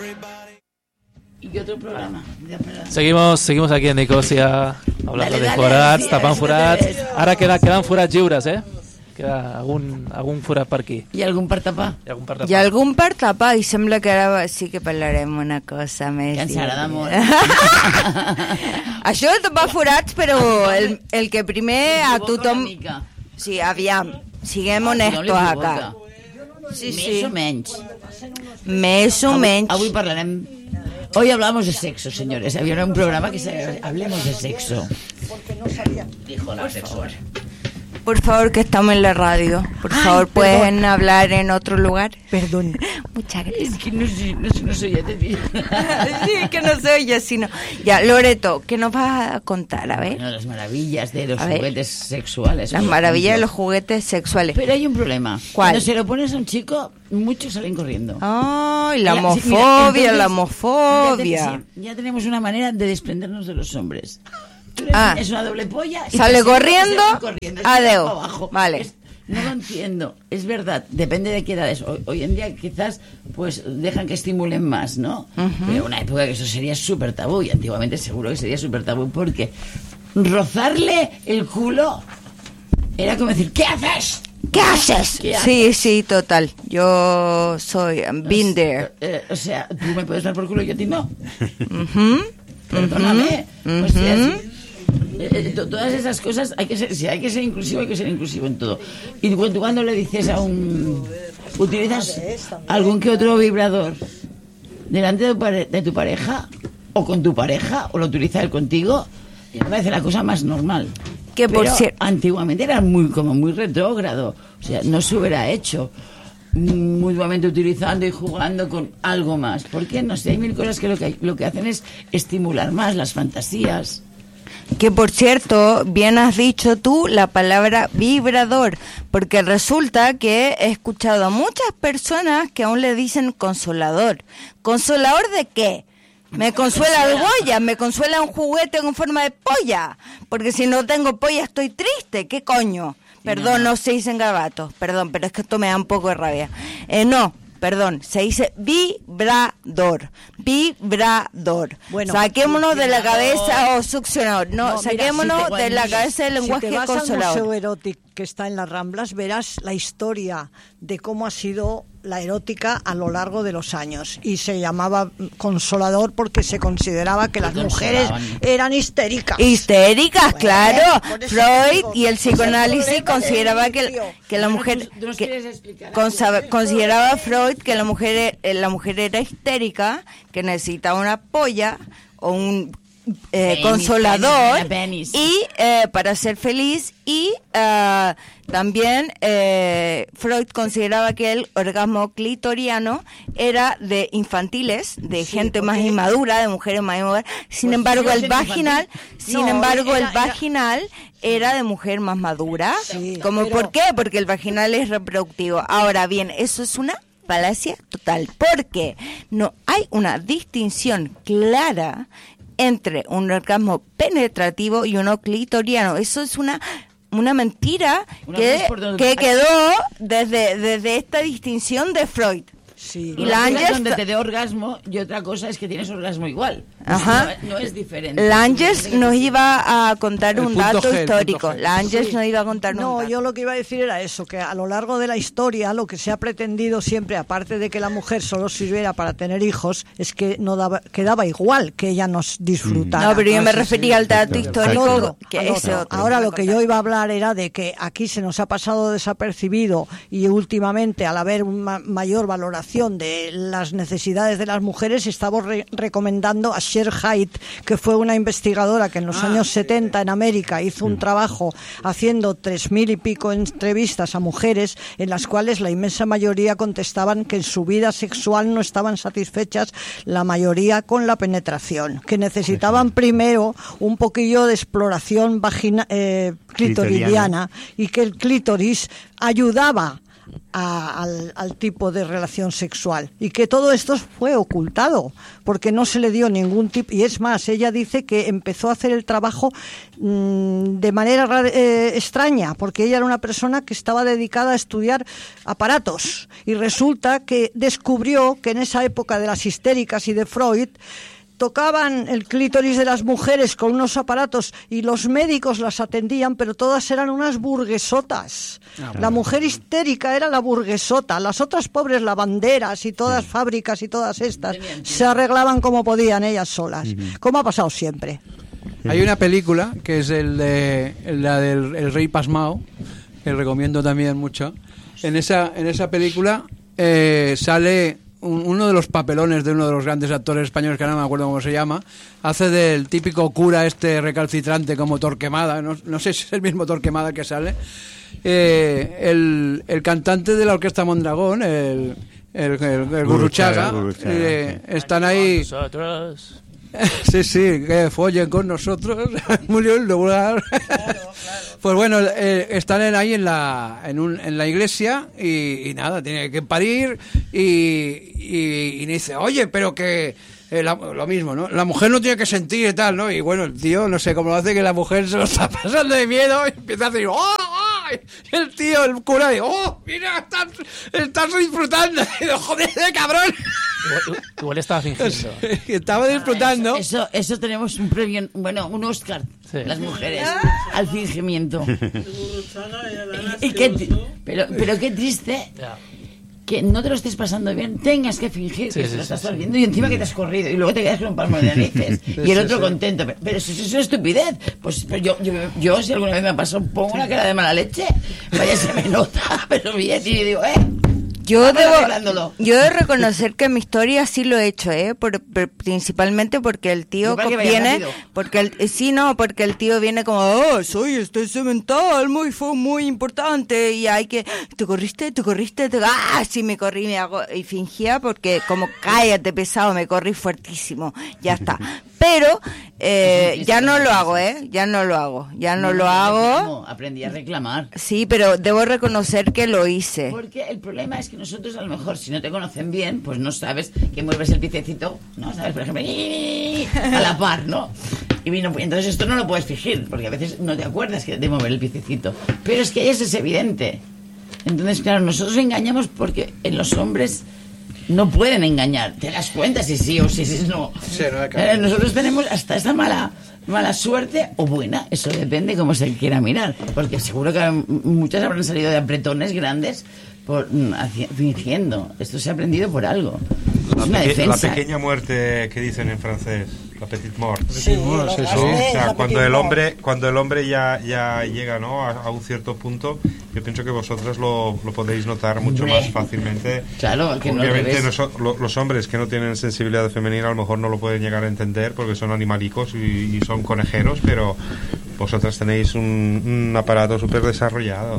¿Y otro programa? Seguimos aquí en Nicosia hablando de forats, tapant forats. Ara queden forats lliures, Queda algun forat per aquí. Hi ha algun per tapar? Hi ha algun per tapar i sembla que ara sí que parlarem una cosa més. Que ens agrada molt. Això de tapar forats, però el que primer a tothom... Sí, aviam, siguem honestos acá. Sí. Més o menys. Més o menys. Avui parlarem... Hoy hablamos de sexo, señores. Había un programa que se hablemos de sexo. Dijo la sexual. Por favor, que estamos en la radio. Por favor, ¿pueden hablar en otro lugar? Perdón. Muchas gracias. Es que no se oye de ti. Sí, que no se oye, sino... Ya, Loreto, ¿qué nos vas a contar? A ver. Bueno, las maravillas de los juguetes sexuales. Las maravillas de los juguetes sexuales. Pero hay un problema. ¿Cuál? Cuando se lo pones a un chico, muchos salen corriendo. ¡Ay, la homofobia, entonces, la homofobia! Ya tenemos una manera de desprendernos de los hombres. Es una doble polla. Sale corriendo, adeu. Vale. No lo entiendo. Es verdad, depende de qué edades. Hoy en día quizás pues dejan que estimulen más, ¿no? Pero en una época que eso sería súper tabú, y antiguamente seguro que sería súper tabú, porque rozarle el culo era como decir, ¿qué haces? ¿Qué haces? Sí, total. Yo soy been there. O sea, tú me puedes dar por culo y yo a ti no. Perdóname. O sea, todas esas cosas hay que ser, si hay que ser inclusivo en todo. Y cuando le dices utilizas algún que otro vibrador delante de tu pareja o con tu pareja, o lo utiliza él contigo, me parece la cosa más normal. Que por cierto, antiguamente era muy retrógrado, o sea, no se hubiera hecho mutuamente utilizando y jugando con algo más. ¿Por qué? No sé, hay mil cosas que lo que hacen es estimular más las fantasías. Que por cierto, bien has dicho tú la palabra vibrador, porque resulta que he escuchado a muchas personas que aún le dicen consolador. ¿Consolador de qué? Me consuela argolla, me consuela un juguete con forma de polla, porque si no tengo polla estoy triste, ¿qué coño? Perdón, no se dicen garabatos, perdón, pero es que esto me da un poco de rabia. Se dice vibrador. Bueno, saquémonos de la cabeza, succionador. Saquémonos de la cabeza del lenguaje consolador. Si te vas al Museo Erótico que está en las Ramblas, verás la historia de cómo ha sido la erótica a lo largo de los años. Y se llamaba consolador porque se consideraba que las mujeres eran histéricas. Histéricas, claro. Freud y el psicoanálisis consideraba que la mujer... Consideraba Freud que la mujer era histérica, que necesitaba una polla o un... consolador y para ser feliz, y también Freud consideraba que el orgasmo clitoriano era de infantiles, de gente más inmadura, de mujeres más inmaduras. Sin embargo, el vaginal era de mujer más madura. ¿Por qué? Porque el vaginal es reproductivo. Ahora bien, eso es una falacia total, porque no hay una distinción clara entre un orgasmo penetrativo y uno clitoriano. Eso es una mentira que quedó desde esta distinción de Freud. Sí. Y Langes donde te dé orgasmo, y otra cosa es que tienes orgasmo igual. Ajá. No es diferente. Langes nos iba a contar un dato histórico. Langes nos iba a contar un dato. No, yo lo que iba a decir era eso, que a lo largo de la historia lo que se ha pretendido siempre, aparte de que la mujer solo sirviera para tener hijos, es que quedaba igual que ella nos disfrutara. No, pero yo me refería al dato histórico, que es otro. Ahora lo que yo iba a hablar era de que aquí se nos ha pasado desapercibido, y últimamente, al haber una mayor valoración de las necesidades de las mujeres, estamos recomendando a Cher Haidt, que fue una investigadora que en los años 70 en América hizo un trabajo haciendo 3.000 y pico entrevistas a mujeres, en las cuales la inmensa mayoría contestaban que en su vida sexual no estaban satisfechas, la mayoría con la penetración, que necesitaban primero un poquillo de exploración clitoridiana, y que el clítoris ayudaba al tipo de relación sexual, y que todo esto fue ocultado porque no se le dio ningún tipo. Y es más, ella dice que empezó a hacer el trabajo de manera extraña, porque ella era una persona que estaba dedicada a estudiar aparatos, y resulta que descubrió que en esa época de las histéricas y de Freud tocaban el clítoris de las mujeres con unos aparatos y los médicos las atendían, pero todas eran unas burguesotas. La mujer histérica era la burguesota, las otras pobres lavanderas y todas fábricas y todas estas se arreglaban como podían ellas solas, como ha pasado siempre. Hay una película que es la del El Rey Pasmao, que recomiendo también mucho. En esa película sale uno de los papelones de uno de los grandes actores españoles, que no me acuerdo cómo se llama, hace del típico cura recalcitrante como Torquemada, no sé si es el mismo Torquemada que sale, el cantante de la Orquesta Mondragón, el Gurruchaga, están ahí... Nosotros. Sí, que follen con nosotros, murió el lugar. Claro. Pues bueno, están ahí en la iglesia y nada, tiene que parir y dice, oye, pero que lo mismo, ¿no? La mujer no tiene que sentir y tal, ¿no? Y bueno, el tío, no sé cómo lo hace, que la mujer se lo está pasando de miedo y empieza a decir, ¡oh! Y el tío, el cura, dice, ¡oh! Mira, estás disfrutando. Y digo, ¡joder, cabrón! Igual estaba fingiendo. Estaba disfrutando. Eso tenemos un premio, bueno, un Oscar, sí, las mujeres, al fingimiento. Pero qué triste que no te lo estés pasando bien, tengas que fingir que se lo estás haciendo y encima que te has corrido y luego te quedas con un palmo de narices y el otro contento. Pero eso es una estupidez. Pues yo si alguna vez me ha pasado, pongo una cara de mala leche, vaya, se me nota, pero bien, y digo, Yo debo reconocer que en mi historia sí lo he hecho, principalmente porque el tío viene, porque el tío viene como, soy este semental, fue muy importante, y hay que, te corriste, sí me corrí, y fingía, porque como, cállate pesado, me corrí fuertísimo, ya está. Pero ya no lo hago, ya no lo hago. Aprendí a reclamar. Sí, pero debo reconocer que lo hice. Porque el problema es que nosotros, a lo mejor, si no te conocen bien, pues no sabes que mueves el piececito, ¿no? ¿Sabes? Por ejemplo, a la par, ¿no? Y entonces esto no lo puedes fingir, porque a veces no te acuerdas de mover el piececito. Pero es que eso es evidente. Entonces, claro, nosotros engañamos porque en los hombres no pueden engañar. Te das cuenta si sí o si no. Sí, nosotros tenemos hasta esa mala suerte o buena, eso depende cómo se quiera mirar, porque seguro que muchas habrán salido de apretones grandes fingiendo. Esto se ha aprendido por algo. La pequeña muerte que dicen en francés, la petite mort. Sí. O sea, cuando el hombre ya llega, ¿no?, a un cierto punto, yo pienso que vosotras lo podéis notar mucho más fácilmente. Claro, que obviamente los hombres que no tienen sensibilidad femenina a lo mejor no lo pueden llegar a entender porque son animalicos y son conejeros, pero vosotras tenéis un aparato súper desarrollado.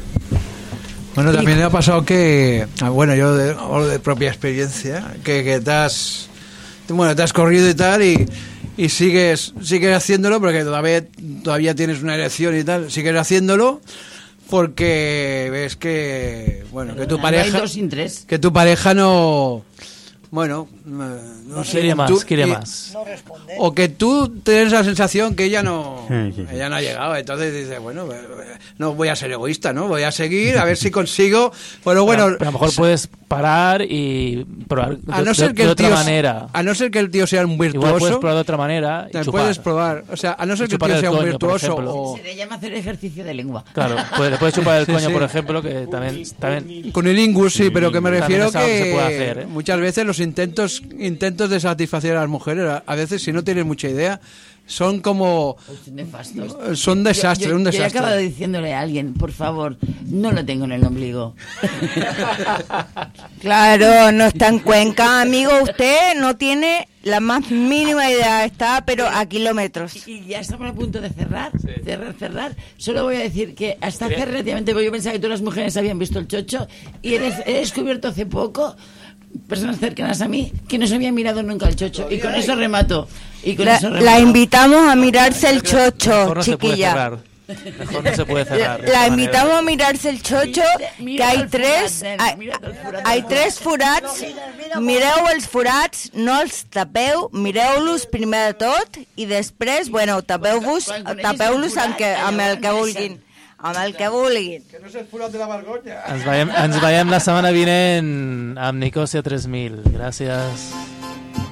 Bueno, también me ha pasado que, bueno, yo de propia experiencia, que te has corrido y tal, y sigues haciéndolo porque todavía tienes una erección y tal, sigues haciéndolo porque ves que, bueno, que tu pareja no, bueno, no sé, quiere más. No responde. O que tú tienes la sensación que ella no ha llegado, entonces dices, bueno, no voy a ser egoísta, ¿no? Voy a seguir a ver si consigo. Pero bueno, pero a lo mejor puedes parar y probar de otra manera. A no ser que el tío sea un virtuoso. Igual puedes probar de otra manera y chupar. Puedes probar, o sea, a no ser que el tío sea un virtuoso o... Se le llama hacer ejercicio de lengua. Claro, le puedes chupar el coño, por ejemplo, que también con el ingus, sí, pero que me refiero que se puede hacer, muchas veces los intentos de satisfacer a las mujeres, a veces si no tienes mucha idea, son como... Son desastres, un desastre. Yo he acabado diciéndole a alguien, por favor, no lo tengo en el ombligo. Claro, no está en Cuenca, amigo, usted no tiene la más mínima idea, está pero a kilómetros. Y ya estamos a punto de cerrar. Solo voy a decir que hasta hace relativamente, porque yo pensaba que todas las mujeres habían visto el chocho, y he descubierto hace poco personas cercanas a mí que no se habían mirado nunca el chocho, y con eso remato. La invitamos a mirarse el chocho, chiquilla. Mejor no se puede cerrar. La invitamos a mirarse el chocho, que hay el tres, forat, nena, mira't el forat. hay tres forats. Mireu els forats, no els tapeu, mireu-los primer de tot i després, bueno, tapeu-los amb el que vulguin. Amb el que vulguin. Que no és el forat de la vergonya. Ens veiem la setmana vinent amb Nicòsia 3000. Gràcies.